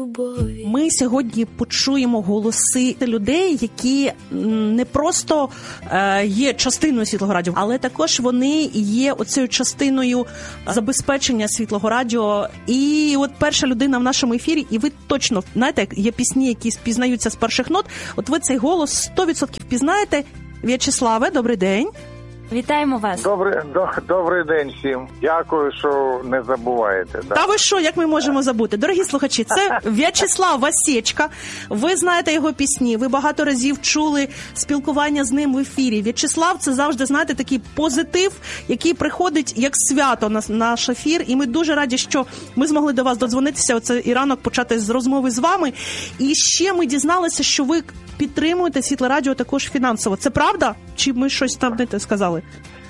любові. Ми сьогодні почуємо голоси людей, які не просто є частиною Світлого Радіо, але також вони є оцею частиною забезпечення Світлого Радіо. І от перша людина в нашому ефірі, і ви точно, знаєте, є пісні, які спізнаються з перших нот, от ви цей голос 100% пізнаєте. В'ячеславе, добрий день. Вітаємо вас. Добрий день всім. Дякую, що не забуваєте. Да. Та ви що, як ми можемо забути? Дорогі слухачі, це В'ячеслав Васєчка. Ви знаєте його пісні, ви багато разів чули спілкування з ним в ефірі. В'ячеслав – це завжди, знаєте, такий позитив, який приходить як свято на наш ефір. І ми дуже раді, що ми змогли до вас додзвонитися, оцей ранок почати з розмови з вами. І ще ми дізналися, що ви підтримуєте Світле Радіо також фінансово. Це правда? Чи ми щось там не те сказали?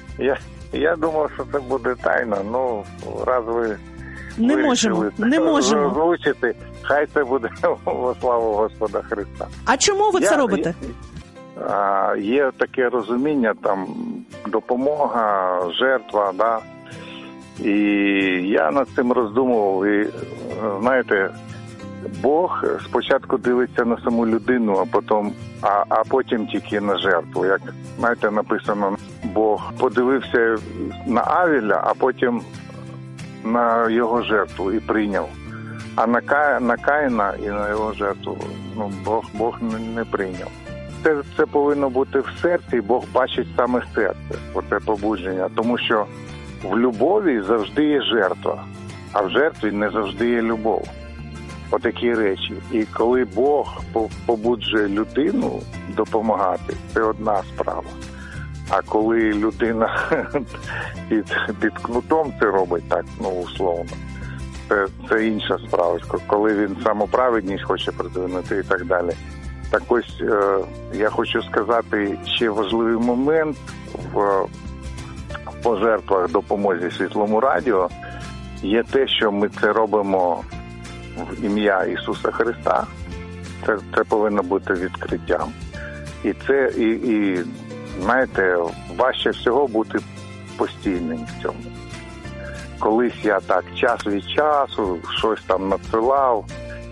Я думав, що це буде тайна, раз ви не можемо озвучити, хай це буде во славу Господа Христа. А чому ви це робите? Є таке розуміння, там, допомога, жертва, да. І я над цим роздумував, і, знаєте, Бог спочатку дивиться на саму людину, а потім тільки на жертву. Як, знаєте, написано, Бог подивився на Авеля, а потім на його жертву і прийняв. А на Каїна і на його жертву Бог не прийняв. Це повинно бути в серці, і Бог бачить саме серце, оце побудження. Тому що в любові завжди є жертва, а в жертві не завжди є любов. Отакі речі. І коли Бог побуджує людину допомагати, це одна справа. А коли людина під кнутом це робить, так, условно, це інша справа. Коли він самоправедність хоче придвинути і так далі. Так ось, я хочу сказати, ще важливий момент в пожертвах допомозі Світлому Радіо є те, що ми це робимо в ім'я Ісуса Христа. Це повинно бути відкриттям. І це, і знаєте, важче всього бути постійним в цьому. Колись я так час від часу щось там надсилав,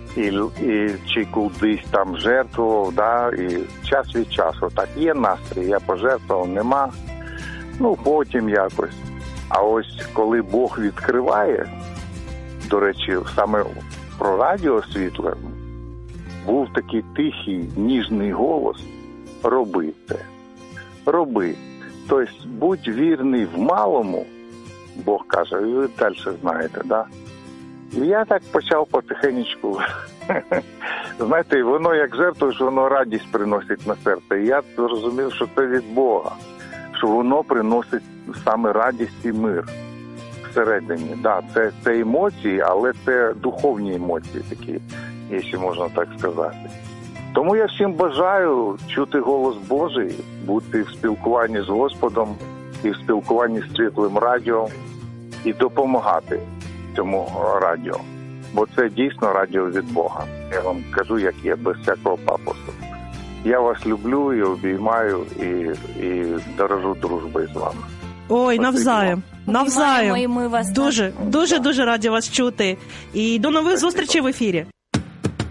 і чи кудись там жертвував, да, і час від часу. Так, є настрій, я пожертвував, нема. Потім якось. А ось коли Бог відкриває, до речі, саме про радіо Світле, був такий тихий, ніжний голос: роби це, роби. Тобто, будь вірний в малому, Бог каже, і ви далі знаєте, да? І я так почав потихенечку. Знаєте, воно як жертвуєш, воно радість приносить на серце. І я зрозумів, що це від Бога, що воно приносить саме радість і мир всередині. Да, це емоції, але це духовні емоції такі, якщо можна так сказати. Тому я всім бажаю чути голос Божий, бути в спілкуванні з Господом і в спілкуванні з Світлим Радіо і допомагати цьому радіо. Бо це дійсно радіо від Бога. Я вам кажу, як є, без всякого пафосу. Я вас люблю і обіймаю, і дорожу дружбою з вами. Ой, навзаєм. І ми вас дуже раді вас чути. І до нових зустрічей в ефірі.